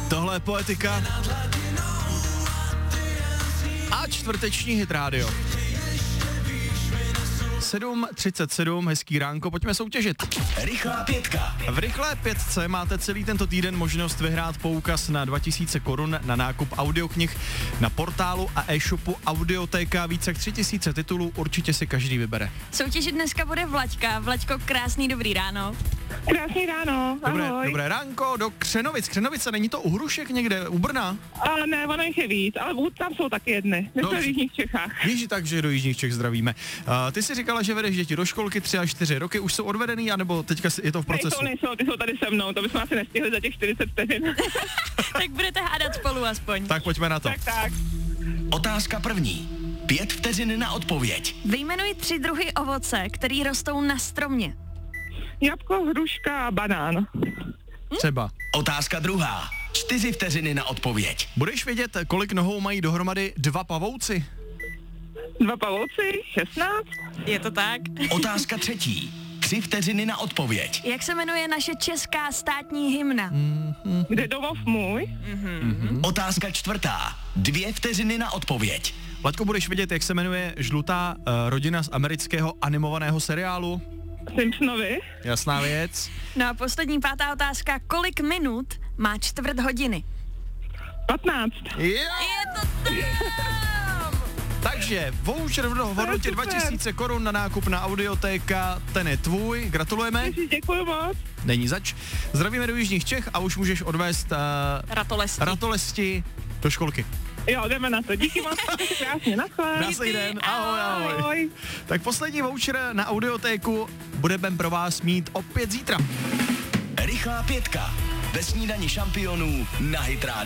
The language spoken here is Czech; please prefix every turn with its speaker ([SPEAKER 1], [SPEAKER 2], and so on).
[SPEAKER 1] Tohle je Poetika a čtvrteční Hit Radio. 7:37, hezký ránko, pojďme soutěžit.
[SPEAKER 2] Rychlá pětka.
[SPEAKER 1] V Rychlé pětce máte celý tento týden možnost vyhrát poukaz na 2000 korun na nákup audioknih na portálu a e-shopu Audiotéka. Více jak 3000 titulů, určitě si každý vybere.
[SPEAKER 3] Soutěžit dneska bude Vlaďka. Vlaďko, krásný dobrý ráno.
[SPEAKER 4] Krásný ráno, ahoj.
[SPEAKER 1] Dobré ránko do Křenovic. Křenovice, není to u Hrušek někde, u Brna?
[SPEAKER 4] Ne, ono jich je víc, ale tam jsou taky jedny. My jsme v jižních Čechách.
[SPEAKER 1] Víš, takže do jižních Čech zdravíme. Ty jsi říkala, že vedeš děti do školky 3 až 4 roky, už jsou odvedený, anebo teďka je to v procesu?
[SPEAKER 4] Nejsou, ty jsou tady se mnou, to bychom asi nestihli za těch 40 vteřin.
[SPEAKER 3] Tak budete hádat spolu aspoň.
[SPEAKER 1] Tak pojďme na to.
[SPEAKER 4] Tak.
[SPEAKER 2] Otázka první. 5 vteřin na odpověď.
[SPEAKER 3] Vyjmenuj 3 druhy ovoce, který rostou na stromě.
[SPEAKER 4] Jabko, hruška a banán.
[SPEAKER 1] Třeba.
[SPEAKER 2] Otázka druhá. 4 vteřiny na odpověď.
[SPEAKER 1] Budeš vědět, kolik nohou mají dohromady 2 pavouci?
[SPEAKER 4] 2 pavouci, 16.
[SPEAKER 3] Je to tak?
[SPEAKER 2] Otázka třetí. 3 vteřiny na odpověď.
[SPEAKER 3] Jak se jmenuje naše česká státní hymna?
[SPEAKER 4] Kde domov můj?
[SPEAKER 2] Otázka čtvrtá. 2 vteřiny na odpověď.
[SPEAKER 1] Vlaďko, budeš vědět, jak se jmenuje žlutá rodina z amerického animovaného seriálu?
[SPEAKER 4] Simpsonovi.
[SPEAKER 1] Jasná věc.
[SPEAKER 3] No a poslední 5. otázka. Kolik minut má čtvrt hodiny?
[SPEAKER 4] 15.
[SPEAKER 1] Je
[SPEAKER 3] to tam!
[SPEAKER 1] Takže voucher v hodnotě 2000 korun na nákup na Audiotéka, ten je tvůj, gratulujeme.
[SPEAKER 4] Děkuji moc.
[SPEAKER 1] Není zač. Zdravíme do jižních Čech a už můžeš odvést ratolesti do školky.
[SPEAKER 4] Jo, jdeme na to. Díky moc, krásně, naschle.
[SPEAKER 1] Krásný den, ahoj. Tak poslední voucher na Audiotéku budeme pro vás mít opět zítra.
[SPEAKER 2] Rychlá pětka. Ve snídani šampionů na Hit Radio.